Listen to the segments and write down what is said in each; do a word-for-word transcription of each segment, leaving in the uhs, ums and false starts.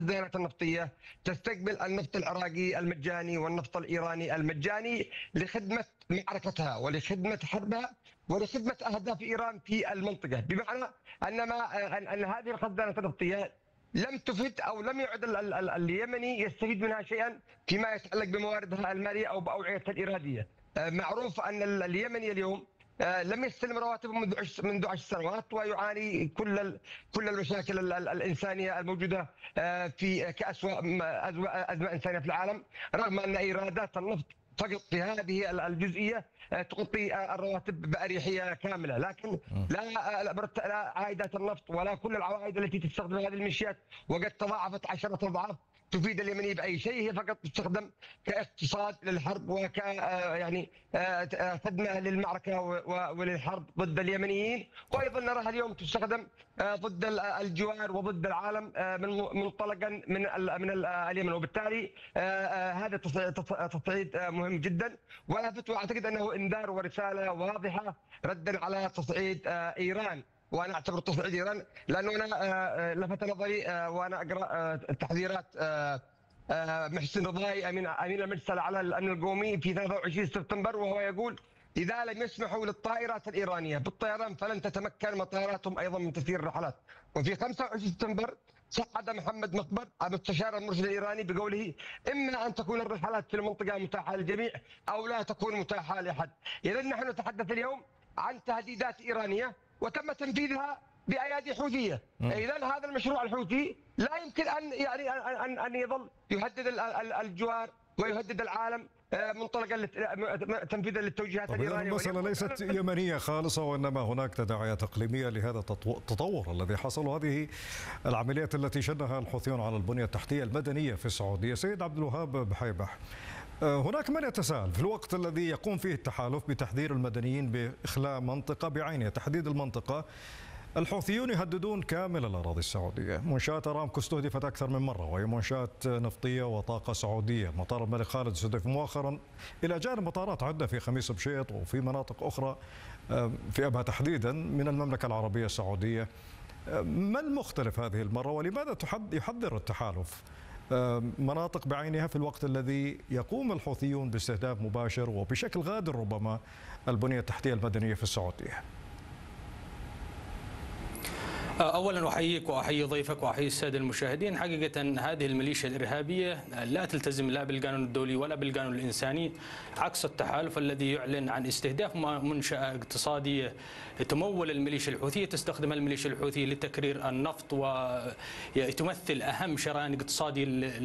الخزانات النفطية تستقبل النفط العراقي المجاني والنفط الإيراني المجاني لخدمة معركتها ولخدمة حربها ولخدمة أهداف إيران في المنطقة، بمعنى أن ما أن أن هذه الخزانات النفطية لم تفد أو لم يعد ال- ال- ال- اليمني يستفيد منها شيئا فيما يتعلق بمواردها المالية أو بأوعيتها الإرادية. آه، معروف أن ال- اليمني اليوم آه، لم يستلم رواتبه منذ عشر منذ عشر سنوات، ويعاني كل ال- كل المشاكل ال- ال- الانسانيه الموجوده آه، في كاسوء ازمه أزمة انسانيه في العالم، رغم ان ايرادات النفط فقط في هذه ال- الجزئيه آه، تغطي آه، الرواتب باريحيه كامله، لكن لا آه، لا مرت- لا عائدات النفط ولا كل العوائد التي تستخدم هذه الميليشيات وقد تضاعفت عشرة اضعاف تفيد اليمني باي شيء، هي فقط تستخدم كاقتصاد للحرب وك آه، يعني آه، خدمه للمعركه و- و- وللحرب ضد اليمنيين، وايضا نراها اليوم تستخدم آه، ضد ال- الجوار وضد العالم آه، من منطلقا من ال- من ال- اليمن، وبالتالي آه، آه، هذا تص- تص- تصعيد آه، مهم جدا ولافت، واعتقد انه انذار ورساله واضحه ردا على تصعيد آه، ايران. وانا اعتبر تصعيد ايران لانه انا آه، آه، لفت نظري آه، وانا اقرا آه، تحذيرات آه، آه، محسن رضاي امين امين المجلس الاعلى للامن القومي في ثلاثة وعشرين سبتمبر، وهو يقول: اذا لم يسمحوا للطائرات الايرانيه بالطيران فلن تتمكن مطاراتهم ايضا من تسيير الرحلات. وفي خمسة وعشرين سبتمبر صعد محمد مقبر المستشار المرشد الايراني بقوله: اما ان تكون الرحلات في المنطقه متاحه للجميع او لا تكون متاحه لاحد. اذا نحن نتحدث اليوم عن تهديدات ايرانيه وتم تنفيذها بايادي حوثيه. اذا هذا المشروع الحوثي لا يمكن ان يعني ان ان يظل يهدد ال- ال- الجوار ويهدد العالم آه، منطلقا لت- تنفيذا للتوجيهات طب إذن الايرانيه. المسألة ليست يمنية خالصة، وإنما هناك تداعيات إقليمية لهذا التطو- التطور الذي حصل، وهذه العمليات التي شنها الحوثيون على البنية التحتية المدنية في السعودية. سيد عبد الوهاب بحيبح، آه، هناك من يتساءل في الوقت الذي يقوم فيه التحالف بتحذير المدنيين بإخلاء منطقة بعينها، تحديد المنطقة، الحوثيون يهددون كامل الأراضي السعودية. منشآت أرامكو استهدفت أكثر من مرة، وهي منشآت نفطية وطاقة سعودية. مطار الملك خالد استهدف مؤخرا، إلى جانب مطارات عدة في خميس بشيط وفي مناطق أخرى آه، في أبها تحديدا من المملكة العربية السعودية. آه، ما المختلف هذه المرة، ولماذا تحد- يحذر التحالف آه، مناطق بعينها في الوقت الذي يقوم الحوثيون باستهداف مباشر وبشكل غادر ربما البنية التحتية المدنية في السعودية؟ اولا احييك واحيي ضيفك واحيي الساده المشاهدين. حقيقه هذه الميليشيا الارهابيه لا تلتزم لا بالقانون الدولي ولا بالقانون الانساني، عكس التحالف الذي يعلن عن استهداف منشاه اقتصاديه تمول الميليشيا الحوثيه، تستخدم الميليشيا الحوثيه لتكرير النفط وتمثل اهم شريان اقتصادي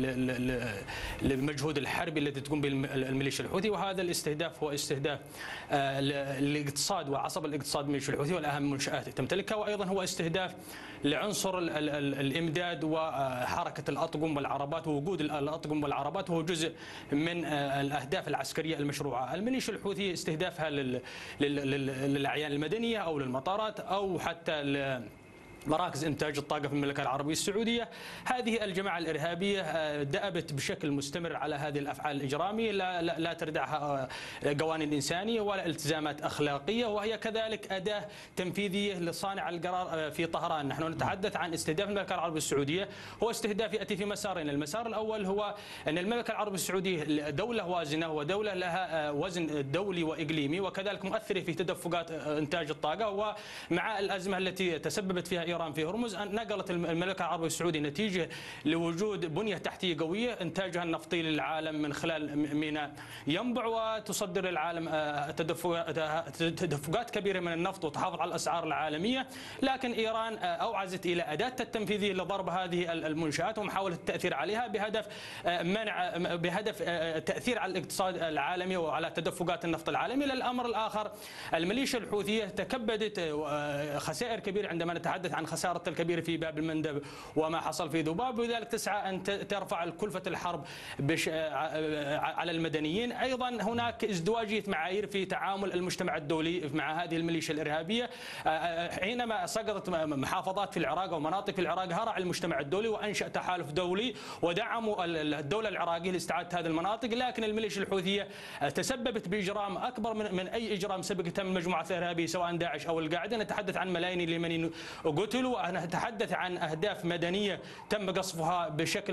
للمجهود الحربي الذي تقوم به الميليشيا الحوثيه. وهذا الاستهداف هو استهداف الاقتصاد وعصب الاقتصاد الميليشيا الحوثيه والاهم منشات تمتلكها، وايضا هو استهداف لعنصر ال ال ال الامداد وحركه الاطقم والعربات ووجود الاطقم والعربات، وهو جزء من الاهداف العسكريه المشروعه. الميليشيا الحوثيه استهدافها لل لل للاعيان المدنيه او للمطارات او حتى مراكز إنتاج الطاقة في المملكة العربية السعودية. هذه الجماعة الإرهابية دأبت بشكل مستمر على هذه الأفعال الإجرامية، لا, لا, لا تردعها قوانين إنسانية ولا التزامات أخلاقية، وهي كذلك أداة تنفيذية لصانع القرار في طهران. نحن نتحدث عن استهداف المملكة العربية السعودية، هو استهداف يأتي في مسارين. المسار الأول هو أن المملكة العربية السعودية دولة وازنة ودولة لها وزن دولي وإقليمي، وكذلك مؤثرة في تدفقات إنتاج الطاقة. ومع الأزمة التي تسببت فيها إيران في هرمز، نقلت المملكة العربية السعودية نتيجة لوجود بنية تحتية قوية إنتاجها النفطي للعالم من خلال ميناء ينبع، وتصدر للعالم تدفقات كبيرة من النفط وتحافظ على الأسعار العالمية. لكن إيران أوعزت إلى أداة التنفيذية لضرب هذه المنشآت ومحاولة التأثير عليها بهدف منع بهدف تأثير على الاقتصاد العالمي وعلى تدفقات النفط العالمي. للأمر الآخر، الميليشيا الحوثية تكبدت خسائر كبيرة عندما نتحدث عن خسارة الكبيرة في باب المندب وما حصل في ذباب، وذلك تسعى أن ترفع كلفة الحرب بش على المدنيين. أيضا هناك ازدواجية معايير في تعامل المجتمع الدولي مع هذه الميليشيا الإرهابية. حينما سقطت محافظات في العراق ومناطق في العراق، هرع المجتمع الدولي وأنشأ تحالف دولي ودعموا الدولة العراقية لاستعادة هذه المناطق. لكن الميليشيا الحوثية تسببت بإجرام أكبر من من أي إجرام سبق تم المجموعة الإرهابية سواء داعش أو القاعدة. نتحدث عن ملايين اليمنيين قتلوا، ونتحدث عن أهداف مدنية تم قصفها بشكل